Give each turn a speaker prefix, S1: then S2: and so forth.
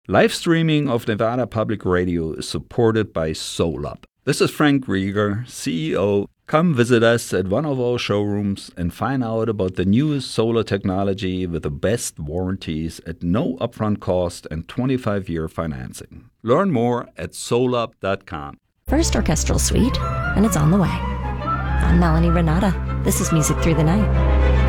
S1: Live streaming of Nevada Public Radio is supported by SolUp. This is Frank Rieger, CEO. Come visit us at one of our showrooms and find out about the newest solar technology with the best warranties at no upfront cost and 25-year financing. Learn more at solup.com.
S2: First orchestral suite, and it's on the way. I'm Melanie Renata. This is Music Through the Night.